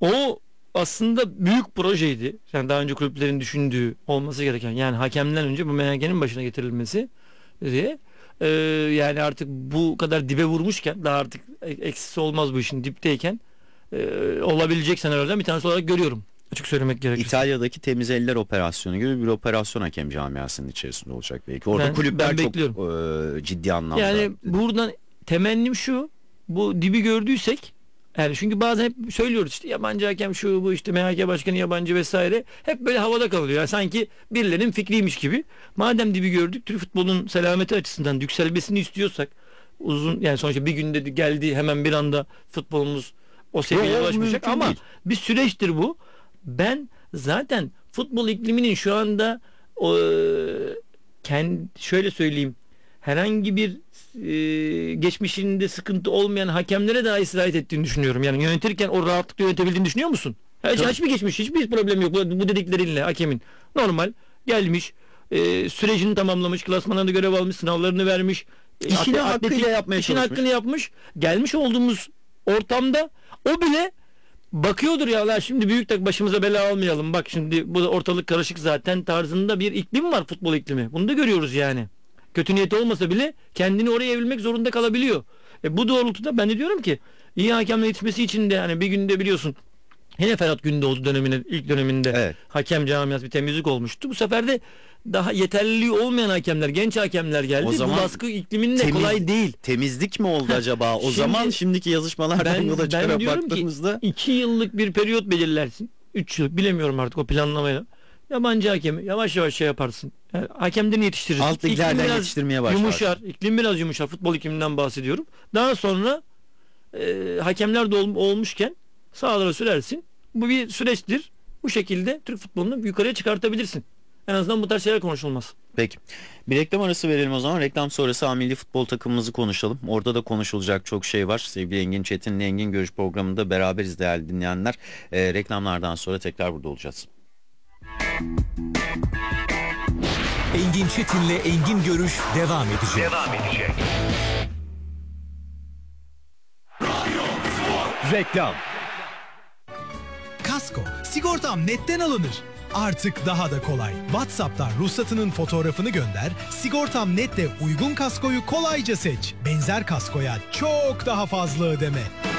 O aslında büyük projeydi. Yani daha önce kulüplerin düşündüğü, olması gereken, yani hakemden önce bu MHK'nin başına getirilmesi diye. Yani artık bu kadar dibe vurmuşken, daha artık eksisi olmaz bu işin, dipteyken olabilecek senaryolardan bir tanesi olarak görüyorum. Açık söylemek gerekirse. İtalya'daki temiz eller operasyonu gibi bir operasyon hakem camiasının içerisinde olacak belki. Orada kulüpler çok ciddi anlamda. Yani buradan temennim şu: bu dibi gördüysek, yani çünkü bazen hep söylüyoruz işte yabancı hakem şu bu, işte MHK başkanı yabancı vesaire, hep böyle havada kalıyor. Yani sanki birilerinin fikriymiş gibi. Madem dibi gördük, Türk futbolunun selameti açısından yükselmesini istiyorsak, uzun, yani sonuçta bir günde geldi hemen bir anda futbolumuz o seviyeye ulaşmayacak ama değil. Bir süreçtir bu. Ben zaten futbol ikliminin şu anda şöyle söyleyeyim, herhangi bir geçmişinde sıkıntı olmayan hakemlere dahi sirayet ettiğini düşünüyorum. Yani yönetirken o rahatlıkla yönetebildiğini düşünüyor musun? Hiçbir geçmiş, hiçbir problem yok bu dediklerinle hakemin. Normal gelmiş, sürecini tamamlamış, klasmanlarında görev almış, sınavlarını vermiş, işini hakkıyla yapmaya işini çalışmış. hakkını yapmış. Gelmiş olduğumuz ortamda o bile bakıyordur ya, şimdi büyük tak başımıza bela almayalım. Bak şimdi bu ortalık karışık zaten tarzında bir iklim var, futbol iklimi. Bunu da görüyoruz yani. Kötü niyeti olmasa bile kendini oraya evrilmek zorunda kalabiliyor. Bu doğrultuda ben de diyorum ki iyi hakemle yetişmesi için de, hani bir günde biliyorsun yine Ferhat Gündoğdu döneminin ilk döneminde evet, hakem camiası bir temizlik olmuştu. Bu sefer de daha yeterliliği olmayan hakemler, genç hakemler geldi. O zaman bu baskı ikliminde kolay değil. Temizlik mi oldu acaba? O zaman şimdiki yazışmalardan yola çıkarak baktığımızda 2 yıllık bir periyot belirlersin. 3 yıl bilemiyorum artık o planlamayla. Yabancı hakemi yavaş yavaş yaparsın. Yani hakemden yetiştirirsin. Alt liglerden yetiştirmeye başlarsın. Yumuşar. İklim biraz yumuşar. Futbol ikliminden bahsediyorum. Daha sonra hakemler de olmuşken sahalara sürersin. Bu bir süreçtir. Bu şekilde Türk futbolunu yukarıya çıkartabilirsin. En azından bu tarz şeyler konuşulmaz. Peki. Bir reklam arası verelim o zaman. Reklam sonrası A Milli Futbol takımımızı konuşalım. Orada da konuşulacak çok şey var. Sevgili Engin Çetin'le Engin Görüş programında beraberiz değerli dinleyenler. Reklamlardan sonra tekrar burada olacağız. Engin Çetin'le Engin Görüş devam edecek. Reklam. Kasko, sigortam netten alınır. Artık daha da kolay. WhatsApp'tan ruhsatının fotoğrafını gönder, Sigortam Net'te uygun kaskoyu kolayca seç. Benzer kaskoya çok daha fazla ödeme.